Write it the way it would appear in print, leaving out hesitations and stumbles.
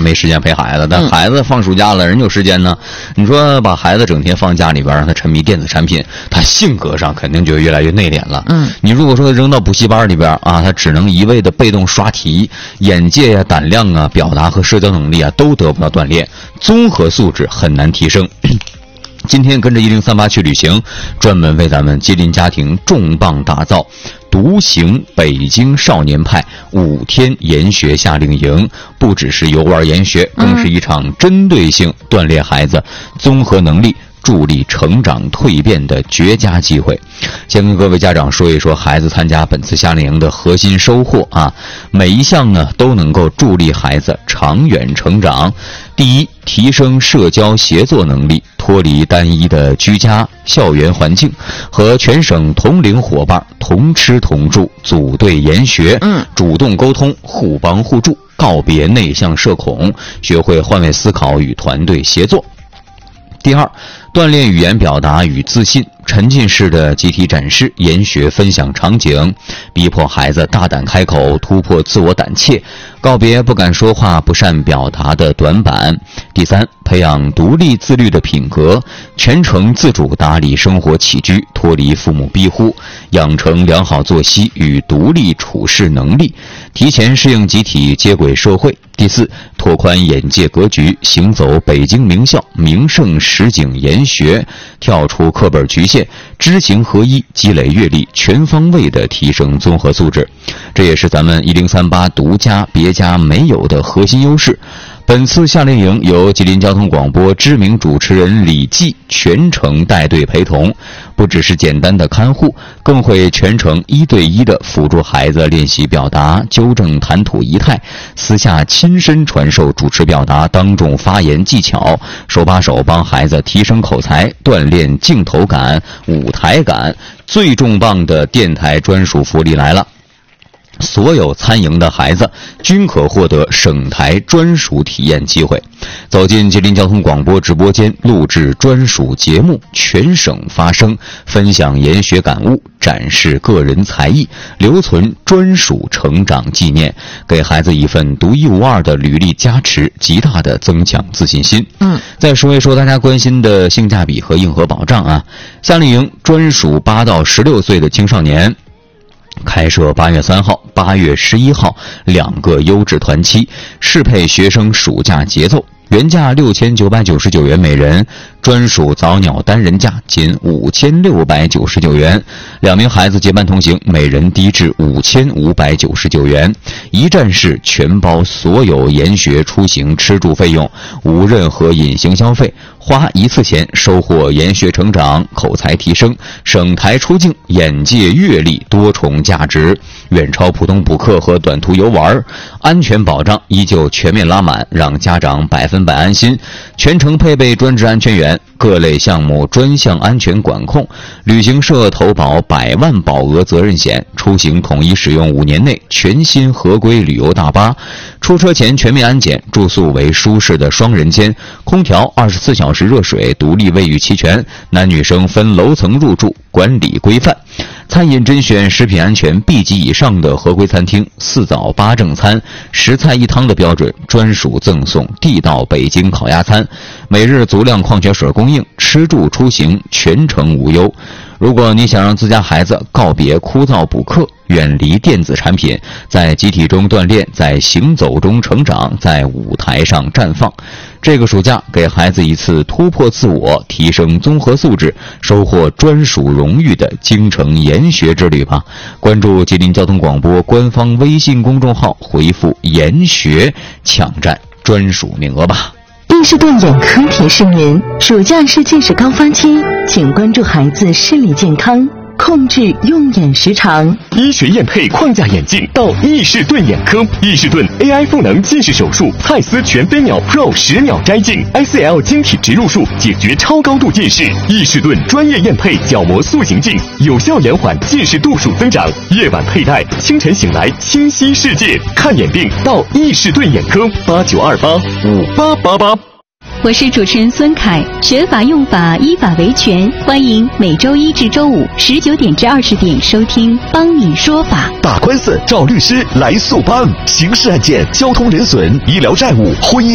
没时间陪孩子，但孩子放暑假了，人有时间呢。你说把孩子整天放家里边，让他沉迷电子产品，他性格上肯定就越来越内敛了。你如果说扔到补习班里边啊，他只能一味的被动刷题，眼界呀、胆量啊、表达和社交能力啊都得不到锻炼，综合素质很难提升。今天跟着1038去旅行，专门为咱们吉林家庭重磅打造独行北京少年派5天研学夏令营，不只是游玩研学，更是一场针对性锻炼孩子综合能力、助力成长蜕变的绝佳机会。先跟各位家长说一说孩子参加本次夏令营的核心收获啊，每一项呢都能够助力孩子长远成长。第一，提升社交协作能力，脱离单一的居家校园环境，和全省同龄伙伴同吃同住，组队研学，主动沟通，互帮互助，告别内向社恐，学会换位思考与团队协作。第二，锻炼语言表达与自信，沉浸式的集体展示、研学分享场景，逼迫孩子大胆开口，突破自我胆怯，告别不敢说话、不善表达的短板。第三，培养独立自律的品格，全程自主打理生活起居，脱离父母庇护，养成良好作息与独立处事能力，提前适应集体接轨社会。第四，拓宽眼界格局，行走北京名校名胜实景研学，跳出课本局限，知行合一，积累阅历，全方位的提升综合素质。这也是咱们1038独家别家没有的核心优势。本次夏令营由吉林交通广播知名主持人李记全程带队陪同，不只是简单的看护，更会全程1对1的辅助孩子练习表达，纠正谈吐仪态，私下亲身传授主持表达、当众发言技巧，手把手帮孩子提升口才，锻炼镜头感、舞台感。最重磅的电台专属福利来了！所有参营的孩子均可获得省台专属体验机会，走进吉林交通广播直播间，录制专属节目，全省发声，分享研学感悟，展示个人才艺，留存专属成长纪念，给孩子一份独一无二的履历加持，极大的增强自信心。再说一说大家关心的性价比和硬核保障啊，夏令营专属8到16岁的青少年。开设8月3号、8月11号2个优质团期，适配学生暑假节奏。原价6999元每人，专属早鸟单人价仅5699元，2名孩子结伴同行，每人低至5599元，一站式全包所有研学、出行、吃住费用，无任何隐形消费，花一次钱收获研学成长、口才提升、省台出境、眼界阅历多重价值，远超普通补课和短途游玩，安全保障依旧全面拉满，让家长100%安心。全程配备专职安全员，各类项目专项安全管控，旅行社投保100万保额责任险，出行统一使用5年内全新合规旅游大巴，出车前全面安检，住宿为舒适的双人间，空调24小时热水，独立卫浴齐全，男女生分楼层入住，管理规范。餐饮甄选食品安全 B 级以上的合规餐厅，4早8正餐，10菜1汤的标准，专属赠送地道北京烤鸭餐，每日足量矿泉水供应，吃住出行全程无忧。如果你想让自家孩子告别枯燥补课，远离电子产品，在集体中锻炼，在行走中成长，在舞台上绽放，这个暑假给孩子一次突破自我、提升综合素质、收获专属荣誉的京城研学之旅吧！关注吉林交通广播官方微信公众号，回复研学抢占专属名额吧。 伊士顿眼科提示您，暑假是近视高发期，请关注孩子视力健康，控制用眼时长。 医学验配框架眼镜到伊士顿眼科，伊士顿 AI 赋能近视手术，蔡司全飞秒 Pro 10秒摘镜 ，ICL 晶体植入术解决超高度近视。伊士顿专业验配角膜塑形镜，有效延缓近视度数增长。夜晚佩戴，清晨醒来清晰世界。看眼病到伊士顿眼科，89285888。 我是主持人孙凯，学法用法，依法维权，欢迎每周1至周519点至20点收听《帮你说法》。 打官司找律师来速帮，刑事案件、交通人损、医疗债务、婚姻